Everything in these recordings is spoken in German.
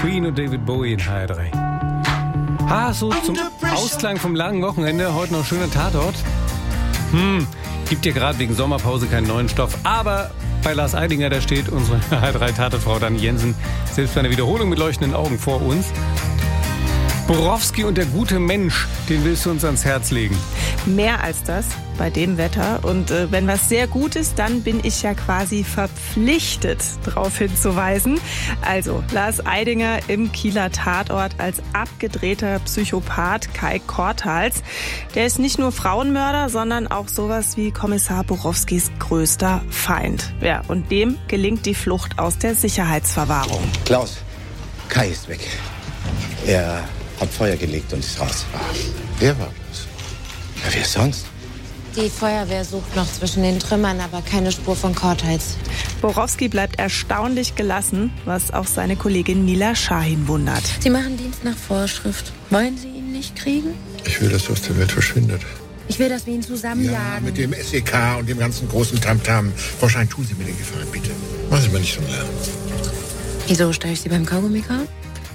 Queen und David Bowie in HR3. So zum Ausklang vom langen Wochenende. Heute noch schöner Tatort. Gibt ja gerade wegen Sommerpause keinen neuen Stoff. Aber bei Lars Eidinger, da steht unsere HR3-Tatortfrau Dani Jensen selbst bei einer Wiederholung mit leuchtenden Augen vor uns. Borowski und der gute Mensch, den willst du uns ans Herz legen? Mehr als das bei dem Wetter. Und wenn was sehr gut ist, dann bin ich ja quasi verpflichtet, darauf hinzuweisen. Also Lars Eidinger im Kieler Tatort als abgedrehter Psychopath Kai Korthals. Der ist nicht nur Frauenmörder, sondern auch sowas wie Kommissar Borowskis größter Feind. Ja, und dem gelingt die Flucht aus der Sicherheitsverwahrung. Klaus, Kai ist weg. Er hat Feuer gelegt und ist raus. Wer war das? Ja, wer sonst? Die Feuerwehr sucht noch zwischen den Trümmern, aber keine Spur von Korthals. Borowski bleibt erstaunlich gelassen, was auch seine Kollegin Nila Shahin wundert. Sie machen Dienst nach Vorschrift. Wollen Sie ihn nicht kriegen? Ich will, dass er aus der Welt verschwindet. Ich will, dass wir ihn zusammenjagen. Ja, mit dem SEK und dem ganzen großen Tamtam. Frau Schein, tun Sie mir den Gefallen, bitte. Machen Sie mir nicht so leer. Wieso steige ich Sie beim Kaugummi kauen?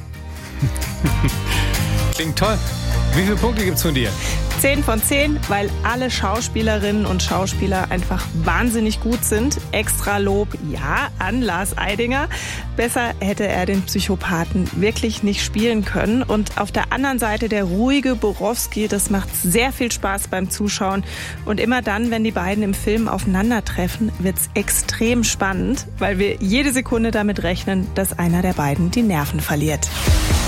Klingt toll. Wie viele Punkte gibt's von dir? 10 von 10, weil alle Schauspielerinnen und Schauspieler einfach wahnsinnig gut sind. Extra Lob, ja, an Lars Eidinger. Besser hätte er den Psychopathen wirklich nicht spielen können. Und auf der anderen Seite der ruhige Borowski, das macht sehr viel Spaß beim Zuschauen. Und immer dann, wenn die beiden im Film aufeinandertreffen, wird's extrem spannend, weil wir jede Sekunde damit rechnen, dass einer der beiden die Nerven verliert.